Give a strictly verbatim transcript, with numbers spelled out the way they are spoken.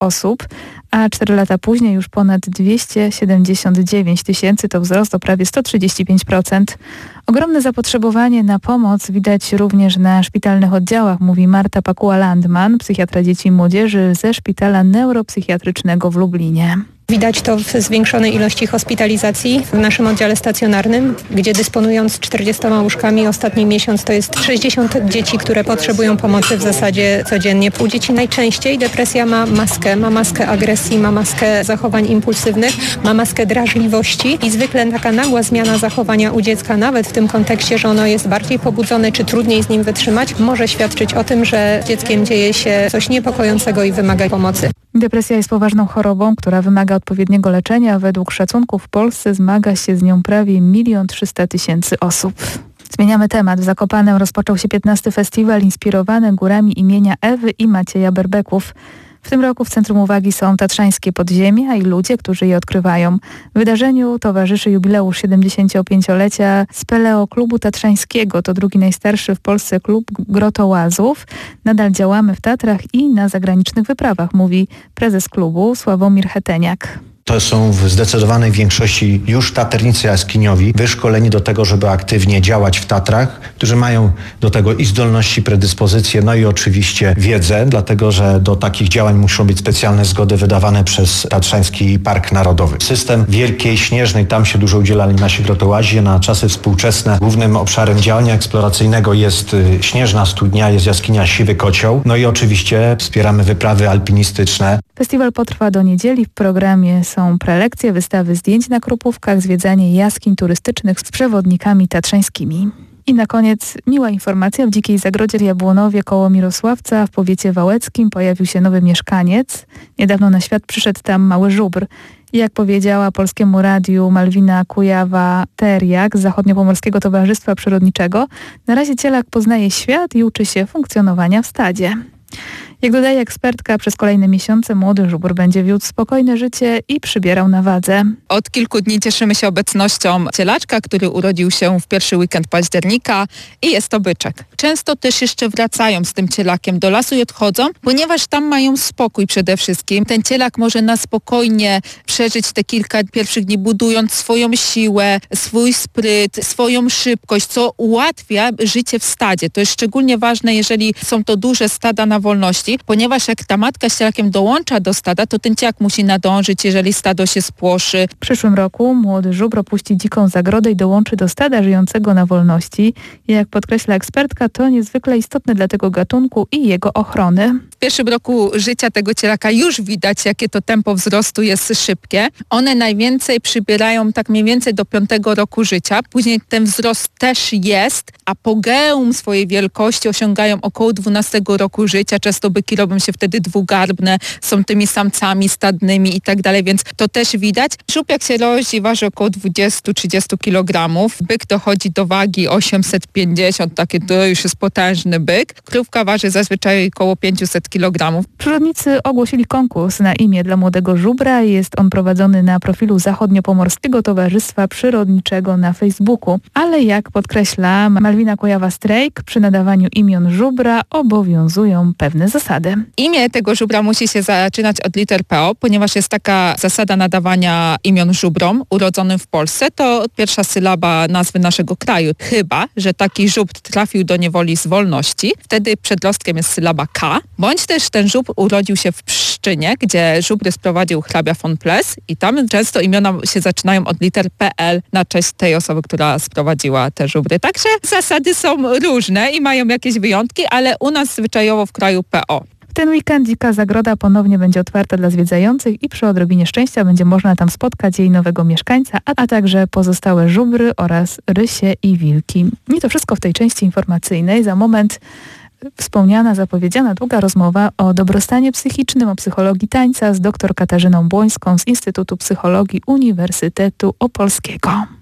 osób, a cztery lata później już ponad dwieście siedemdziesiąt dziewięć tysięcy, to wzrost o prawie sto trzydzieści pięć procent. Ogromne zapotrzebowanie na pomoc widać również na szpitalnych oddziałach, mówi Marta Pakuła-Landman, psychiatra dzieci i młodzieży ze Szpitala Neuropsychiatrycznego w Lublinie. Widać to w zwiększonej ilości hospitalizacji w naszym oddziale stacjonarnym, gdzie dysponując czterdziestoma łóżkami ostatni miesiąc to jest sześćdziesiąt dzieci, które potrzebują pomocy w zasadzie codziennie. U dzieci najczęściej depresja ma maskę, ma maskę agresji, ma maskę zachowań impulsywnych, ma maskę drażliwości i zwykle taka nagła zmiana zachowania u dziecka, nawet w tym kontekście, że ono jest bardziej pobudzone czy trudniej z nim wytrzymać, może świadczyć o tym, że z dzieckiem dzieje się coś niepokojącego i wymaga pomocy. Depresja jest poważną chorobą, która wymaga odpowiedniego leczenia. Według szacunków w Polsce zmaga się z nią prawie milion trzysta tysięcy osób. Zmieniamy temat. W Zakopanem rozpoczął się piętnasty festiwal inspirowany górami imienia Ewy i Macieja Berbeków. W tym roku w centrum uwagi są tatrzańskie podziemia i ludzie, którzy je odkrywają. Wydarzeniu towarzyszy jubileusz siedemdziesięciopięciolecia Speleoklubu Tatrzańskiego. To drugi najstarszy w Polsce klub grotołazów. Nadal działamy w Tatrach i na zagranicznych wyprawach, mówi prezes klubu Sławomir Heteniak. To są w zdecydowanej większości już taternicy jaskiniowi, wyszkoleni do tego, żeby aktywnie działać w Tatrach, którzy mają do tego i zdolności, predyspozycje, no i oczywiście wiedzę, dlatego że do takich działań muszą być specjalne zgody wydawane przez Tatrzański Park Narodowy. System Wielkiej Śnieżnej, tam się dużo udzielali nasi grotołazi. Na czasy współczesne głównym obszarem działania eksploracyjnego jest Śnieżna Studnia, jest jaskinia Siwy Kocioł, no i oczywiście wspieramy wyprawy alpinistyczne. Festiwal potrwa do niedzieli. W programie są prelekcje, wystawy zdjęć na Krupówkach, zwiedzanie jaskiń turystycznych z przewodnikami tatrzańskimi. I na koniec miła informacja. W Dzikiej Zagrodzie w Jabłonowie koło Mirosławca w powiecie wałeckim pojawił się nowy mieszkaniec. Niedawno na świat przyszedł tam mały żubr. I jak powiedziała Polskiemu Radiu Malwina Kujawa-Teriak z Zachodniopomorskiego Towarzystwa Przyrodniczego, na razie cielak poznaje świat i uczy się funkcjonowania w stadzie. Jak dodaje ekspertka, przez kolejne miesiące młody żubr będzie wiódł spokojne życie i przybierał na wadze. Od kilku dni cieszymy się obecnością cielaczka, który urodził się w pierwszy weekend października i jest to byczek. Często też jeszcze wracają z tym cielakiem do lasu i odchodzą, ponieważ tam mają spokój przede wszystkim. Ten cielak może na spokojnie przeżyć te kilka pierwszych dni, budując swoją siłę, swój spryt, swoją szybkość, co ułatwia życie w stadzie. To jest szczególnie ważne, jeżeli są to duże stada na wolności, ponieważ jak ta matka z cielakiem dołącza do stada, to ten cielak musi nadążyć, jeżeli stado się spłoszy. W przyszłym roku młody żubr opuści dziką zagrodę i dołączy do stada żyjącego na wolności. I jak podkreśla ekspertka, to niezwykle istotne dla tego gatunku i jego ochrony. W pierwszym roku życia tego cielaka już widać, jakie to tempo wzrostu jest szybkie. One najwięcej przybierają tak mniej więcej do piątego roku życia. Później ten wzrost też jest. Apogeum swojej wielkości osiągają około dwunastego roku życia. Często byki robią się wtedy dwugarbne, są tymi samcami stadnymi i tak dalej, więc to też widać. Żub jak się rodzi waży około dwadzieścia do trzydziestu kilogramów. Byk dochodzi do wagi osiemset pięćdziesiąt, takie to już jest potężny byk. Krówka waży zazwyczaj około pięćset kilogramów. Przyrodnicy ogłosili konkurs na imię dla młodego żubra. Jest on prowadzony na profilu Zachodniopomorskiego Towarzystwa Przyrodniczego na Facebooku. Ale jak podkreśla Malwina Kujawa-Strejk, przy nadawaniu imion żubra obowiązują pewne zasady. Imię tego żubra musi się zaczynać od liter P O, ponieważ jest taka zasada nadawania imion żubrom urodzonym w Polsce. To pierwsza sylaba nazwy naszego kraju. Chyba że taki żubr trafił do niewoli z wolności. Wtedy przedrostkiem jest sylaba K. Bądź też ten żubr urodził się w Pszczynie, gdzie żubry sprowadził hrabia von Ples i tam często imiona się zaczynają od liter P L na cześć tej osoby, która sprowadziła te żubry. Także zasady są różne i mają jakieś wyjątki, ale u nas zwyczajowo w kraju P O. W ten weekend Dzika Zagroda ponownie będzie otwarta dla zwiedzających i przy odrobinie szczęścia będzie można tam spotkać jej nowego mieszkańca, a, a także pozostałe żubry oraz rysie i wilki. I to wszystko w tej części informacyjnej. Za moment wspomniana, zapowiedziana długa rozmowa o dobrostanie psychicznym, o psychologii tańca z dr Katarzyną Błońską z Instytutu Psychologii Uniwersytetu Opolskiego.